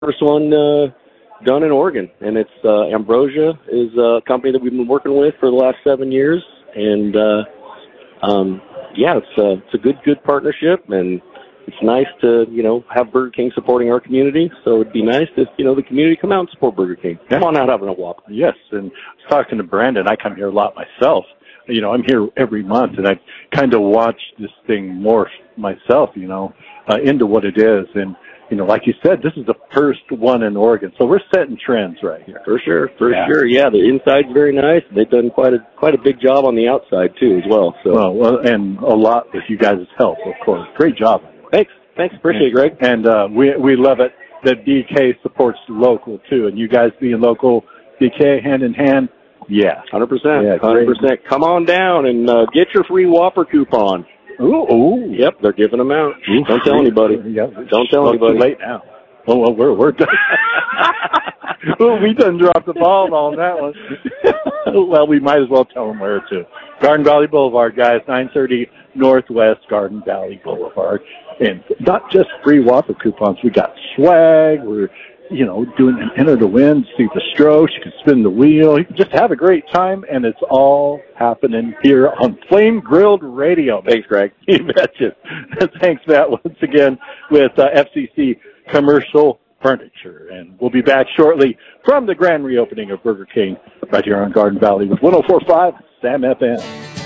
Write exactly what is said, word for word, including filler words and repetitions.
first one uh, done in Oregon, and it's uh, Ambrosia is a company that we've been working with for the last seven years, and uh, um, yeah, it's a, it's a good, good partnership, and it's nice to, you know, have Burger King supporting our community. So it'd be nice if, you know, the community come out and support Burger King. Come on out having a Whopper. Yes, and I was talking to Brandon. I come here a lot myself. You know, I'm here every month, and I kind of watch this thing morph myself, you know, uh, into what it is. And, you know, like you said, this is the first one in Oregon. So we're setting trends right here. For sure, for yeah. sure. Yeah, the inside's very nice. They've done quite a quite a big job on the outside, too, as well. So. Well, well and a lot with you guys' help, of course. Great job. Thanks. Thanks. Appreciate it, Greg. And uh, we we love it that B K supports local, too. And you guys being local, B K, hand in hand, yeah. one hundred percent. Yeah, one hundred percent. Come on down and uh, get your free Whopper coupon. Ooh, ooh. Yep, they're giving them out. Ooh, Don't tell anybody. Yeah. Don't tell well, anybody. Too late now. Oh, well, we're, we're done. Well, we done dropped the ball on that one. Well, we might as well tell them where to. Garden Valley Boulevard, guys, nine thirty Northwest Garden Valley Boulevard. And not just free Whopper coupons. We got swag. We're, you know, doing an enter to win, see the strokes. You can spin the wheel. You can just have a great time, and it's all happening here on Flame Grilled Radio. Thanks, Greg. You betcha. Thanks, Matt, once again with uh, F C C Commercial Furniture. And we'll be back shortly from the grand reopening of Burger King right here on Garden Valley with one oh four point five Sam F M.